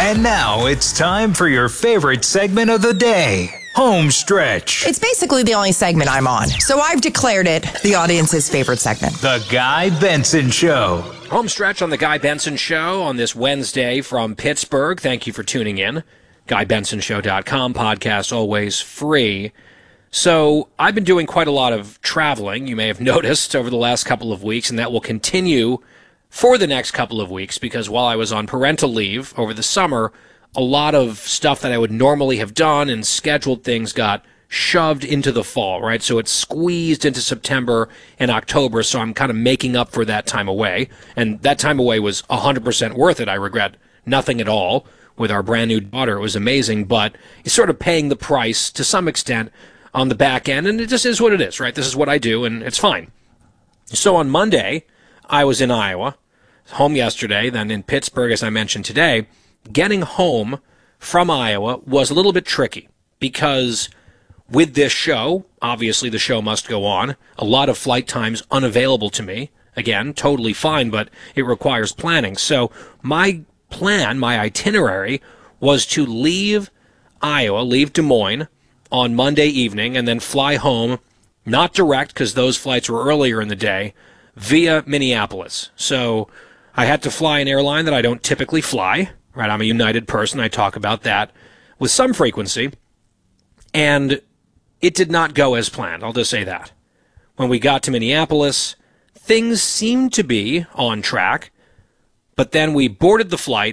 And now it's time for your favorite segment of the day, Home Stretch. It's basically the only segment I'm on, so I've declared it the audience's favorite segment. The Guy Benson Show. Home Stretch on The Guy Benson Show on this Wednesday from Pittsburgh. Thank you for tuning in. GuyBensonShow.com, podcast always free. So I've been doing quite a lot of traveling, you may have noticed, over the last couple of weeks, and that will continue for the next couple of weeks, because while I was on parental leave over the summer, a lot of stuff that I would normally have done and scheduled things got shoved into the fall, right? So it's squeezed into September and October, so I'm kind of making up for that time away. And that time away was 100% worth it. I regret nothing at all. With our brand new daughter, it was amazing, but it's sort of paying the price to some extent on the back end, and it just is what it is, right? This is what I do, and it's fine. So on Monday, I was in Iowa, home yesterday, then in Pittsburgh, as I mentioned today. Getting home from Iowa was a little bit tricky because with this show, obviously the show must go on, a lot of flight times unavailable to me. Again, totally fine, but it requires planning. So my plan, my itinerary, was to leave Iowa, leave Des Moines on Monday evening, and then fly home, not direct because those flights were earlier in the day, via Minneapolis. So I had to fly an airline that I don't typically fly, right? I'm a United person. I talk about that with some frequency. And it did not go as planned. I'll just say that. When we got to Minneapolis, things seemed to be on track, but then we boarded the flight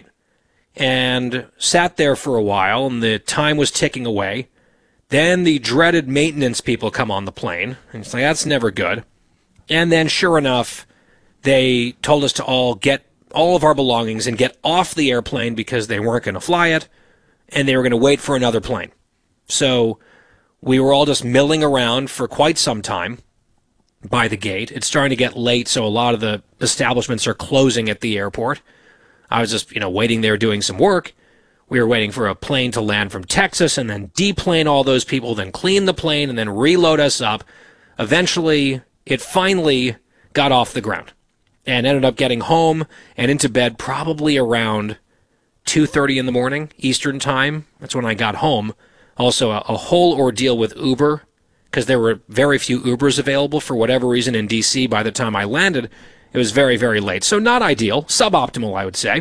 and sat there for a while, and the time was ticking away. Then the dreaded maintenance people come on the plane, and it's like, that's never good. And then, sure enough, they told us to all get all of our belongings and get off the airplane because they weren't going to fly it, and they were going to wait for another plane. So we were all just milling around for quite some time by the gate. It's starting to get late, so a lot of the establishments are closing at the airport. I was just, waiting there doing some work. We were waiting for a plane to land from Texas and then deplane all those people, then clean the plane, and then reload us up. Eventually, it finally got off the ground and ended up getting home and into bed probably around 2:30 in the morning, Eastern time. That's when I got home. Also, a whole ordeal with Uber, because there were very few Ubers available for whatever reason in D.C. by the time I landed. It was very, very late. So not ideal, suboptimal, I would say.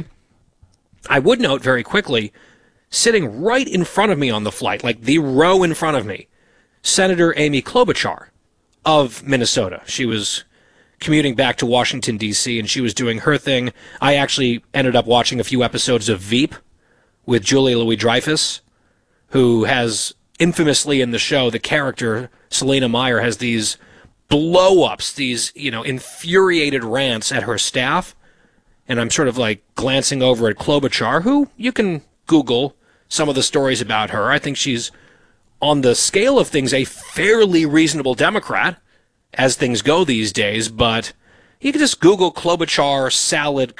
I would note very quickly, sitting right in front of me on the flight, like the row in front of me, Senator Amy Klobuchar of Minnesota. She was commuting back to Washington, D.C., and she was doing her thing. I actually ended up watching a few episodes of Veep with Julia Louis-Dreyfus, who has infamously in the show, the character, Selena Meyer, has these blow-ups, these, infuriated rants at her staff. And I'm sort of like glancing over at Klobuchar, who you can Google some of the stories about her. I think she's, on the scale of things, a fairly reasonable Democrat, as things go these days. But you can just Google Klobuchar salad